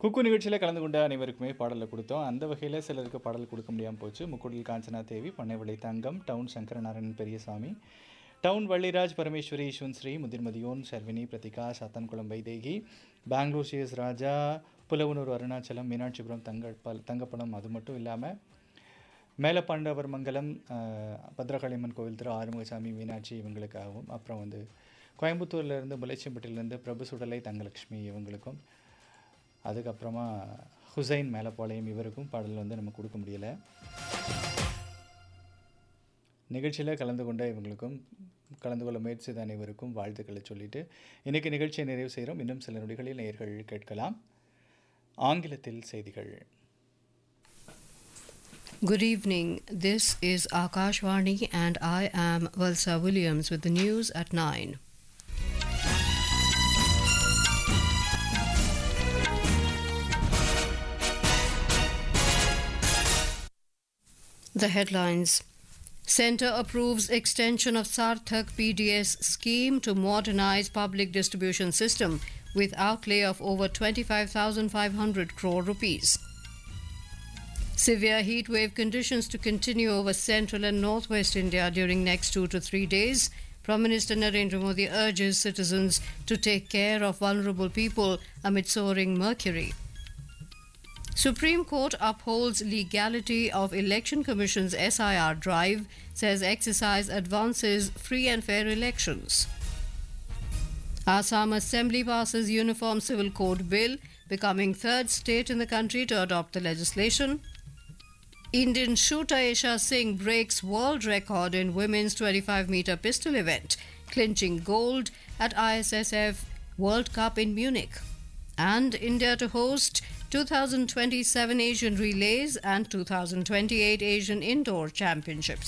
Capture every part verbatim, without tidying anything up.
குக்கு நிகழ்ச்சியில் கலந்து கொண்ட அனைவருக்குமே பாடலை கொடுத்தோம். அந்த வகையில் சிலருக்கு பாடல் கொடுக்க முடியாமல் போச்சு. முக்குடில் காஞ்சனா தேவி, பண்ணைவிளை தங்கம், down Sankaranarayanan Periyasamy, down Valliraj, Parameswari, Yashwant Sri, முதிர்மதியோன், Sharvini, Prathika, Sathankulam Vaidehi, Bangalore CS ராஜா, புலவனூர் அருணாச்சலம், மீனாட்சிபுரம் தங்க தங்கப்பணம். அது மட்டும் இல்லாமல் மேலப்பாண்டவர் மங்கலம், பத்ரகாளியம்மன் கோவில் திரு ஆறுமுகசாமி, மீனாட்சி இவங்களுக்காகவும், அப்புறம் வந்து கோயம்புத்தூர்லேருந்து முலைச்சம்பட்டியிலேருந்து பிரபு சுடலை தங்கலட்சுமி இவங்களுக்கும், அதுக்கப்புறமா ஹுசைன் மேலப்பாளையம் இவருக்கும் பாடல் வந்து நம்ம கொடுக்க முடியலை. நிகழ்ச்சியில் கலந்து கொண்ட இவங்களுக்கும் கலந்து கொள்ள முயற்சி செய்த அனைவருக்கும் வாழ்த்துக்களை சொல்லிட்டு இன்றைக்கி நிகழ்ச்சியை நிறைவு செய்கிறோம். இன்னும் சில நொடிகளில் நேயர்கள் கேட்கலாம் ஆங்கிலத்தில் செய்திகள். Good evening. This is Akashvani and I am Valsa Williams with the news at nine. The headlines. Centre approves extension of Sarthak P D S scheme to modernize public distribution system with outlay of over twenty-five thousand five hundred crore rupees. Severe heat wave conditions to continue over central and northwest India during next two to three days. Prime Minister Narendra Modi urges citizens to take care of vulnerable people amid soaring mercury. Supreme Court upholds legality of Election Commission's S I R drive, says exercise advances free and fair elections. Assam Assembly passes Uniform Civil Code Bill, becoming third state in the country to adopt the legislation. Indian shooter Isha Singh breaks world record in women's twenty-five meter pistol event, clinching gold at I S S F World Cup in Munich. And India to host two thousand twenty-seven Asian Relays and two thousand twenty-eight Asian Indoor Championships.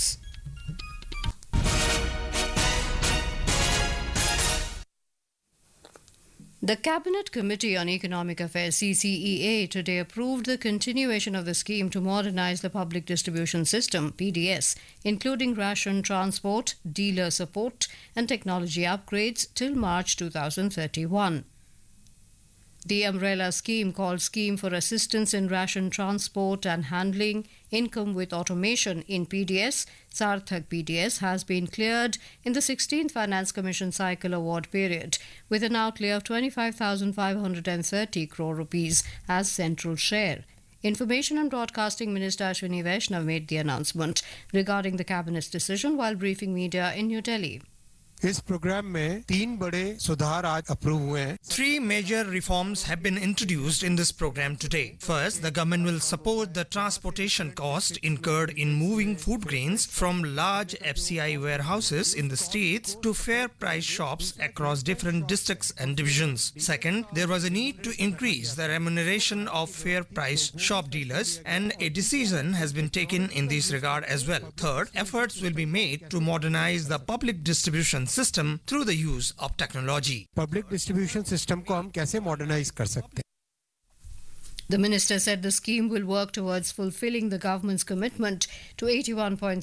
The Cabinet Committee on Economic Affairs C C E A today approved the continuation of the scheme to modernize the public distribution system P D S, including ration transport, dealer support and technology upgrades till March two thousand thirty-one. The umbrella scheme, called Scheme for Assistance in Ration Transport and Handling Income with Automation in P D S, Sarthak P D S, has been cleared in the sixteenth Finance Commission Cycle Award period with an outlay of twenty-five thousand five hundred thirty crore rupees as central share. Information and Broadcasting Minister Ashwini Vaishnav made the announcement regarding the Cabinet's decision while briefing media in New Delhi. इस programme में तीन बड़े सुधार आज approve हुए हैं. Three major reforms have been introduced in this program today. First, the government will support the transportation cost incurred in moving food grains from large F C I warehouses in the states to fair price shops across different districts and divisions. Second, there was a need to increase the remuneration of fair price shop dealers, and a decision has been taken in this regard as well. Third, efforts will be made to modernize the public distribution system through the use of technology. Public distribution system को हम कैसे modernize कर सकते हैं? The minister said the scheme will work towards fulfilling the government's commitment to eighty-one point